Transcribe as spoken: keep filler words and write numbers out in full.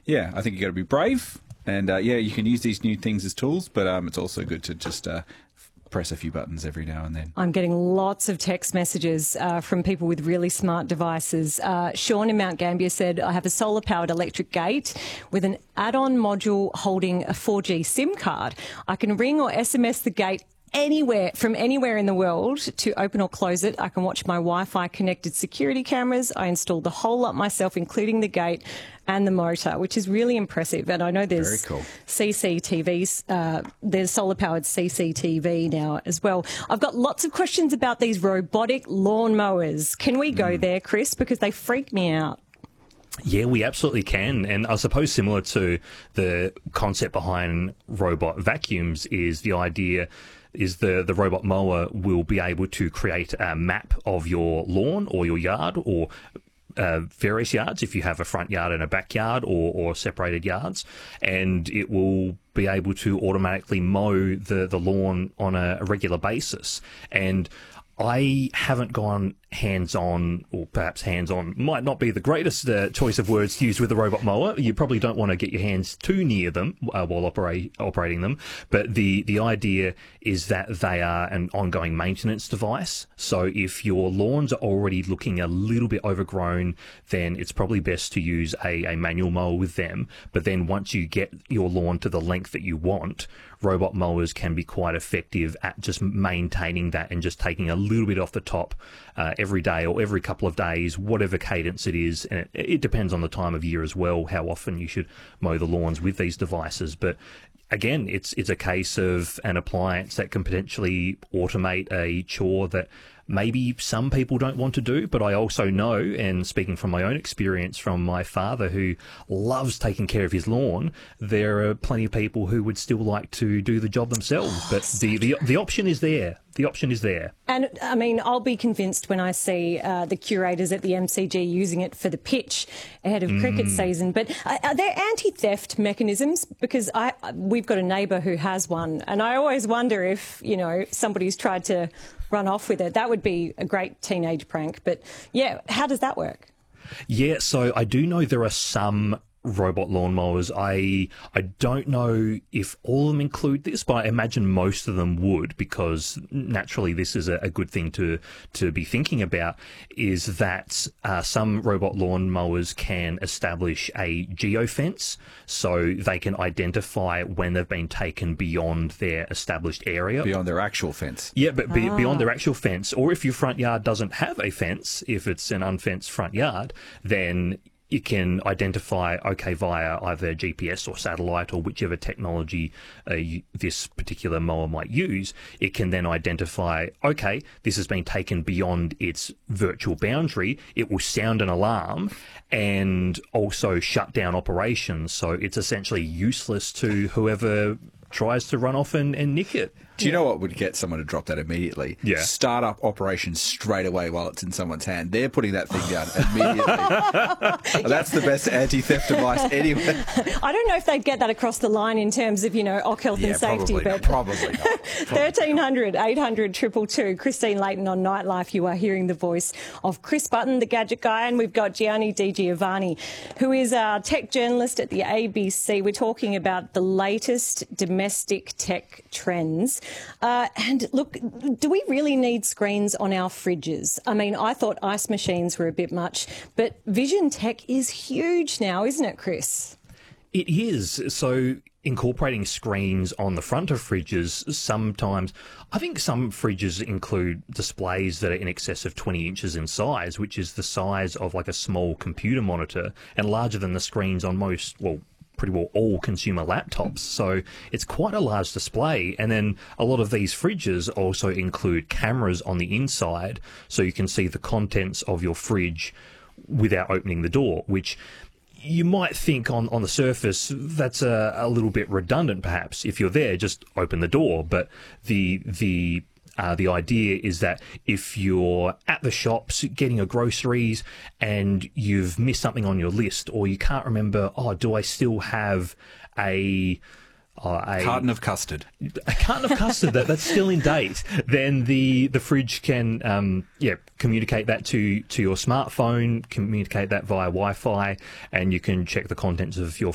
Yeah, I think you got to be brave, and uh, yeah, you can use these new things as tools, but um, it's also good to just uh, press a few buttons every now and then. I'm getting lots of text messages uh, from people with really smart devices. Uh, Sean in Mount Gambier said, I have a solar-powered electric gate with an add-on module holding a four G SIM card. I can ring or S M S the gate anywhere, from anywhere in the world to open or close it. I can watch my Wi-Fi connected security cameras. I installed the whole lot myself, including the gate and the motor, which is really impressive. And I know there's Very cool. C C T Vs, uh, there's solar-powered C C T V now as well. I've got lots of questions about these robotic lawnmowers. Can we go mm. there, Chris? Because they freak me out. Yeah, we absolutely can. And I suppose similar to the concept behind robot vacuums is the idea is the, the robot mower will be able to create a map of your lawn or your yard or uh, various yards if you have a front yard and a backyard or, or separated yards, and it will be able to automatically mow the, the lawn on a, a regular basis. And I haven't gone hands-on, or perhaps hands-on might not be the greatest uh, choice of words to use with a robot mower. You probably don't want to get your hands too near them uh, while operate, operating them. But the, the idea is that they are an ongoing maintenance device. So if your lawns are already looking a little bit overgrown, then it's probably best to use a, a manual mower with them. But then once you get your lawn to the length that you want, robot mowers can be quite effective at just maintaining that and just taking a little bit off the top uh, every day or every couple of days, whatever cadence it is. And it, it depends on the time of year as well, how often you should mow the lawns with these devices. But again, it's it's a case of an appliance that can potentially automate a chore that maybe some people don't want to do, but I also know, and speaking from my own experience from my father who loves taking care of his lawn, there are plenty of people who would still like to do the job themselves. Oh, but the, the the option is there. The option is there. And, I mean, I'll be convinced when I see uh, the curators at the M C G using it for the pitch ahead of mm. cricket season. But uh, are there anti-theft mechanisms? Because I we've got a neighbour who has one, and I always wonder if, you know, somebody's tried to run off with it. That would be a great teenage prank. But, yeah, how does that work? Yeah, so I do know there are some robot lawnmowers. I I don't know if all of them include this, but I imagine most of them would, because naturally this is a, a good thing to to be thinking about, is that uh, some robot lawnmowers can establish a geofence, so they can identify when they've been taken beyond their established area. Beyond their actual fence. Yeah, but be, ah. beyond their actual fence, or if your front yard doesn't have a fence, if it's an unfenced front yard, then you can identify, okay, via either G P S or satellite or whichever technology uh, you, this particular mower might use, it can then identify, okay, this has been taken beyond its virtual boundary. It will sound an alarm and also shut down operations. So it's essentially useless to whoever tries to run off and, and nick it. Do you know what would get someone to drop that immediately? Yeah. Start up operations straight away while it's in someone's hand. They're putting that thing down immediately. That's the best anti-theft device anywhere. I don't know if they'd get that across the line in terms of, you know, O C health yeah, and safety. Probably but not. Probably not. thirteen hundred, eight hundred, two two two. Christine Leighton on Nightlife. You are hearing the voice of Chris Button, the gadget guy, and we've got Gianni Di Giovanni, who is a tech journalist at the A B C. We're talking about the latest domestic tech trends. Uh, and look, do we really need screens on our fridges? I mean, I thought ice machines were a bit much, but vision tech is huge now, isn't it, Chris? It is. So incorporating screens on the front of fridges, sometimes, I think some fridges include displays that are in excess of twenty inches in size, which is the size of like a small computer monitor and larger than the screens on most, well, pretty well all consumer laptops. So it's quite a large display. And then a lot of these fridges also include cameras on the inside, so you can see the contents of your fridge without opening the door, which you might think on, on the surface that's a, a little bit redundant perhaps. If you're there, just open the door. But the the Uh, the idea is that if you're at the shops getting your groceries and you've missed something on your list, or you can't remember, oh, do I still have a... Uh, a carton of custard. A carton of custard that, that's still in date. Then the, the fridge can um, yeah communicate that to, to your smartphone, communicate that via Wi-Fi, and you can check the contents of your